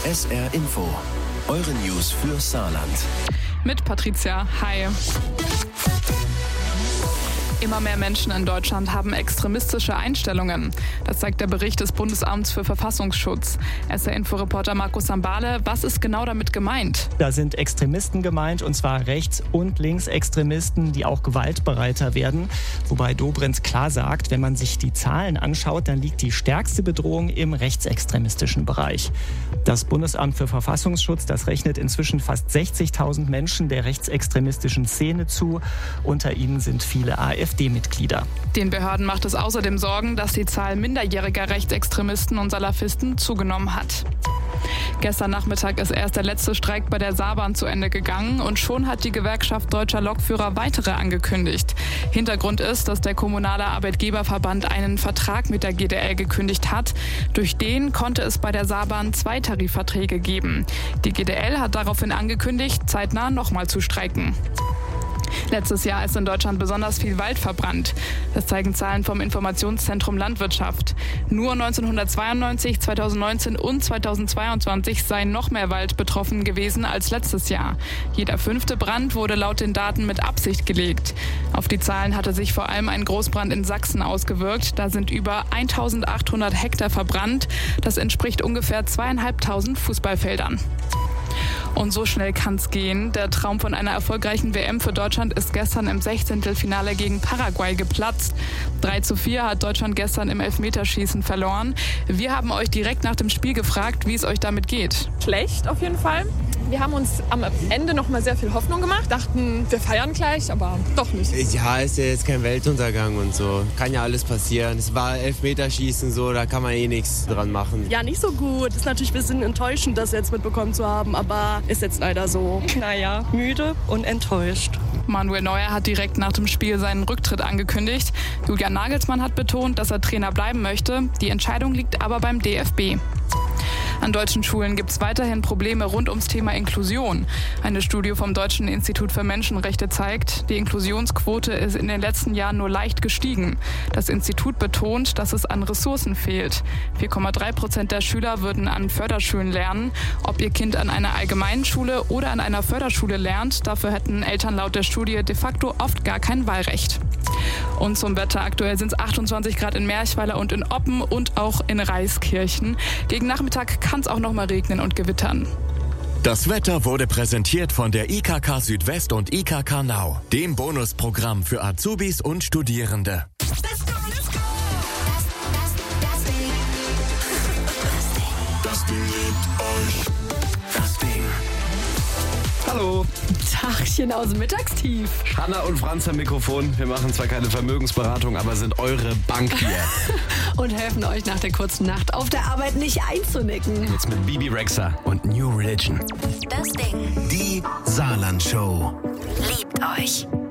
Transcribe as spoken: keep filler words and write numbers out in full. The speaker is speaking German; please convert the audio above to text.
S R Info. Eure News für Saarland. Mit Patricia. Hi. Immer mehr Menschen in Deutschland haben extremistische Einstellungen. Das zeigt der Bericht des Bundesamts für Verfassungsschutz. S R-Info-Reporter Markus Sambale, was ist genau damit gemeint? Da sind Extremisten gemeint, und zwar Rechts- und Linksextremisten, die auch gewaltbereiter werden. Wobei Dobrindt klar sagt, wenn man sich die Zahlen anschaut, dann liegt die stärkste Bedrohung im rechtsextremistischen Bereich. Das Bundesamt für Verfassungsschutz, das rechnet inzwischen fast sechzigtausend Menschen der rechtsextremistischen Szene zu. Unter ihnen sind viele AfD-Mitglieder. Den Behörden macht es außerdem Sorgen, dass die Zahl minderjähriger Rechtsextremisten und Salafisten zugenommen hat. Gestern Nachmittag ist erst der letzte Streik bei der Saarbahn zu Ende gegangen und schon hat die Gewerkschaft Deutscher Lokführer weitere angekündigt. Hintergrund ist, dass der kommunale Arbeitgeberverband einen Vertrag mit der G D L gekündigt hat. Durch den konnte es bei der Saarbahn zwei Tarifverträge geben. Die G D L hat daraufhin angekündigt, zeitnah nochmal zu streiken. Letztes Jahr ist in Deutschland besonders viel Wald verbrannt. Das zeigen Zahlen vom Informationszentrum Landwirtschaft. Nur neunzehnhundertzweiundneunzig, zweitausendneunzehn und zweitausendzweiundzwanzig sei noch mehr Wald betroffen gewesen als letztes Jahr. Jeder fünfte Brand wurde laut den Daten mit Absicht gelegt. Auf die Zahlen hatte sich vor allem ein Großbrand in Sachsen ausgewirkt. Da sind über eintausendachthundert Hektar verbrannt. Das entspricht ungefähr zweieinhalbtausend Fußballfeldern. Und so schnell kann's gehen. Der Traum von einer erfolgreichen W M für Deutschland ist gestern im Sechzehntelfinale gegen Paraguay geplatzt. drei zu vier hat Deutschland gestern im Elfmeterschießen verloren. Wir haben euch direkt nach dem Spiel gefragt, wie es euch damit geht. Schlecht auf jeden Fall. Wir haben uns am Ende noch mal sehr viel Hoffnung gemacht. Dachten, wir feiern gleich, aber doch nicht. Ja, ist ja jetzt kein Weltuntergang und so. Kann ja alles passieren. Es war Elfmeterschießen, so, da kann man eh nichts dran machen. Ja, nicht so gut. Ist natürlich ein bisschen enttäuschend, das jetzt mitbekommen zu haben, aber ist jetzt leider so. Naja, müde und enttäuscht. Manuel Neuer hat direkt nach dem Spiel seinen Rücktritt angekündigt. Julian Nagelsmann hat betont, dass er Trainer bleiben möchte. Die Entscheidung liegt aber beim D F B. An deutschen Schulen gibt es weiterhin Probleme rund ums Thema Inklusion. Eine Studie vom Deutschen Institut für Menschenrechte zeigt, die Inklusionsquote ist in den letzten Jahren nur leicht gestiegen. Das Institut betont, dass es an Ressourcen fehlt. vier Komma drei Prozent der Schüler würden an Förderschulen lernen. Ob ihr Kind an einer allgemeinen Schule oder an einer Förderschule lernt, dafür hätten Eltern laut der Studie de facto oft gar kein Wahlrecht. Und zum Wetter. Aktuell sind es achtundzwanzig Grad in Merchweiler und in Oppen und auch in Reiskirchen. Gegen Nachmittag kann es auch noch mal regnen und gewittern. Das Wetter wurde präsentiert von der I K K Südwest und I K K Now, dem Bonusprogramm für Azubis und Studierende. Das Ding liebt euch. Das Ding. Hallo. Tagchen aus dem Mittagstief. Hanna und Franz am Mikrofon. Wir machen zwar keine Vermögensberatung, aber sind eure Bank hier. Und helfen euch nach der kurzen Nacht auf der Arbeit nicht einzunicken. Jetzt mit Bibi Rexha und New Religion. Das Ding. Die Saarland Show. Liebt euch.